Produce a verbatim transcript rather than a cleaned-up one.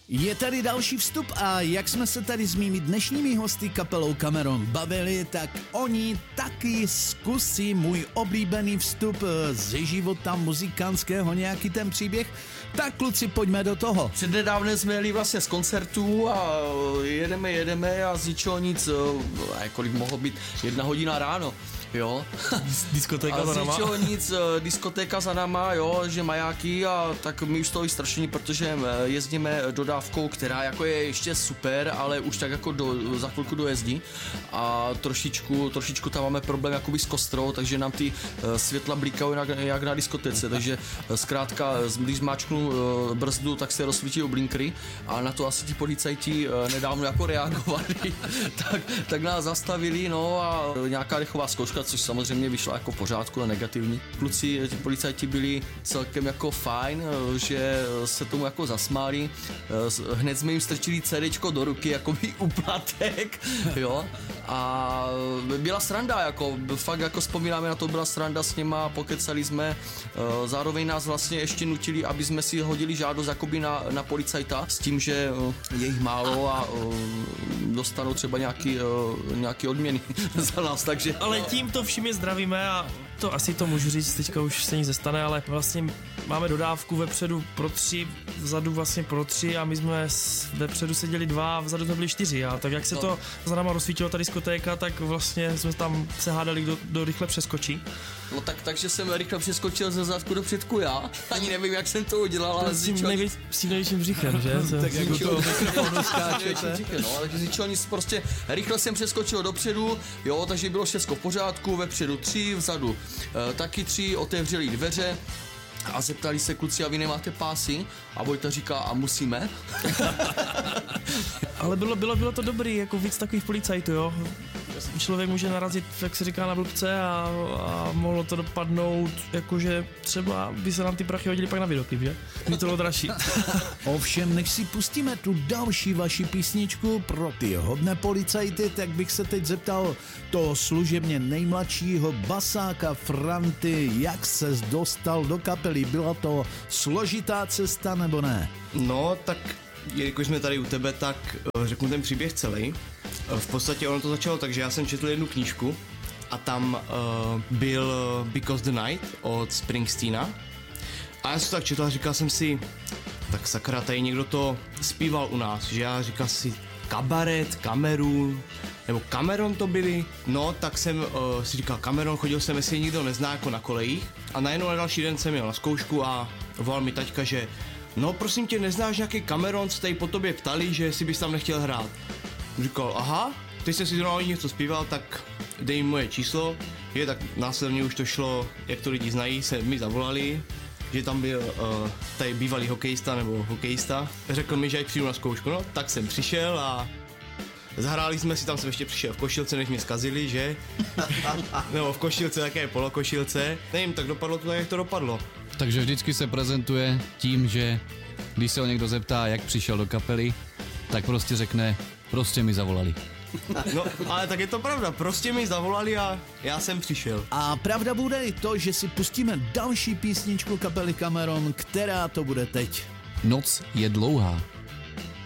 Je tady další vstup a jak jsme se tady s mými dnešními hosty kapelou Cameron bavili, tak oni taky zkusí můj oblíbený vstup ze života muzikantského, nějaký ten příběh. Tak kluci, pojďme do toho. Přednedávne jsme jeli vlastně z koncertů a jedeme, jedeme a z ničeho nic, a kolik mohlo být, jedna hodina ráno. Jo. Diskotéka za náma. A nic, diskotéka za náma, jo, že majáky a tak my už to vystrašení, protože jezdíme dodávkou, která jako je ještě super, ale už tak jako do, za chvilku dojezdí a trošičku, trošičku tam máme problém jakoby s kostrou, takže nám ty světla blikají jak, jak na diskotéce, takže zkrátka, když zmáčknu brzdu, tak se rozsvítí blinkry a na to asi ti policajti nedávno jako reagovali, tak, tak nás zastavili, no a nějaká dechová zkouška, což samozřejmě vyšlo jako v pořádku a negativní. Kluci, ti policajti byli celkem jako fajn, že se tomu jako zasmáli. Hned jsme jim strčili cédéčko do ruky, jako by úplatek, jo. A byla sranda, jako fakt jako vzpomínáme na to, byla sranda s nima, pokecali jsme. Zároveň nás vlastně ještě nutili, aby jsme si hodili žádost jakoby na, na policajta s tím, že je jich málo a dostanou třeba nějaký, nějaký odměny za nás, takže... Ale tímto vším je zdravíme a to asi to můžu říct, teďka už se nic nestane, ale vlastně máme dodávku vepředu pro tři, vzadu vlastně pro tři a my jsme vepředu seděli dva a vzadu jsme byli čtyři a tak jak se to za náma rozsvítilo ta diskotéka, tak vlastně jsme tam se hádali, kdo, kdo rychle přeskočí. No tak, takže jsem rychle přeskočil ze zadku do předku já, ani nevím, jak jsem to udělal, ale s tím, nejvíc, s tím největším břichem, že? Tak jak u toho mikrofonu skáčete. No, ale z ničeho nic, prostě rychle jsem přeskočil dopředu, jo, takže bylo všechno v pořádku, vepředu tři, vzadu e, taky tři, otevřeli dveře a zeptali se kluci, a vy nemáte pásy? A Vojta říká, a musíme? Ale bylo, bylo, bylo to dobrý, jako víc takových policajtů, jo. Člověk může narazit, jak se říká, na blbce a, a mohlo to dopadnout, jakože třeba by se nám ty prachy hodili pak na videoklip, že? By to bylo dražší. Ovšem, než si pustíme tu další vaši písničku pro ty hodné policajty, tak bych se teď zeptal toho služebně nejmladšího basáka Franty, jak ses dostal do kapely. Byla to složitá cesta nebo ne? No, tak jelikož jsme tady u tebe, tak řeknu ten příběh celý. V podstatě ono to začalo tak, že já jsem četl jednu knížku a tam uh, byl Because the Night od Springsteena a já jsem to tak četl a říkal jsem si, tak sakra, tady někdo to zpíval u nás, že já říkal si Kabaret, Kamerun, nebo Cameron to byli, no tak jsem uh, si říkal Cameron, chodil jsem, jestli nikdo nezná, jako na kolejích a najednou na další den jsem jel na zkoušku a volal mi taťka, že no prosím tě, neznáš nějaký Cameron, co tady po tobě ptali, že si bys tam nechtěl hrát. Říkal, aha, teď jsem si zrovna něco zpíval, tak dej mi moje číslo, je, tak následně už to šlo, jak to lidi znají, se mi zavolali, že tam byl uh, tady bývalý hokejista nebo hokejista, řekl mi, že ať přijdu na zkoušku, no, tak jsem přišel a zahráli jsme si, tam jsem ještě přišel v košilce, než mě zkazili, že? Nebo v košilce, také polokošilce, nevím, tak dopadlo to tak, jak to dopadlo. Takže vždycky se prezentuje tím, že když se ho někdo zeptá, jak přišel do kapely, tak prostě řekne, prostě mi zavolali. No, ale tak je to pravda, prostě mi zavolali a já jsem přišel. A pravda bude i to, že si pustíme další písničku kapely Cameron, která to bude teď. Noc je dlouhá.